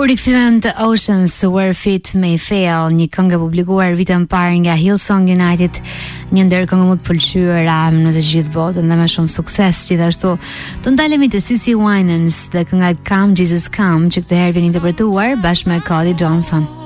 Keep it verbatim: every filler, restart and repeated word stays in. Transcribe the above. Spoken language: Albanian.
U rikthyem të Oceans Where Fit May Fail, një këngë publikuar vitën parë nga Hillsong United, një ndër këngë më të pëlqyera në të gjithë botën dhe me shumë sukses. Gjithashtu, të ndalemi te C C Winans dhe kënga Come Jesus Come, që këtë herë vjen interpretuar bashkë me Cody Johnson.